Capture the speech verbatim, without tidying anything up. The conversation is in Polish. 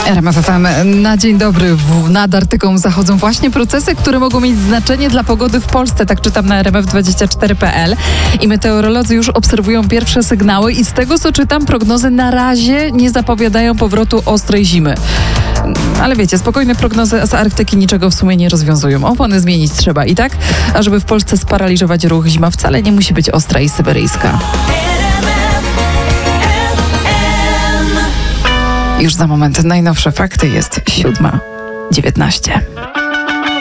R M F F M. Na dzień dobry. W, nad Artyką zachodzą właśnie procesy, które mogą mieć znaczenie dla pogody w Polsce. Tak czytam na R M F dwadzieścia cztery kropka p l. I meteorolodzy już obserwują pierwsze sygnały i z tego, co czytam, prognozy na razie nie zapowiadają powrotu ostrej zimy. Ale wiecie, spokojne prognozy z Arktyki niczego w sumie nie rozwiązują. Opony zmienić trzeba i tak, a żeby w Polsce sparaliżować ruch, zima wcale nie musi być ostra i syberyjska. Już za moment najnowsze fakty, jest siódma dziewiętnaście.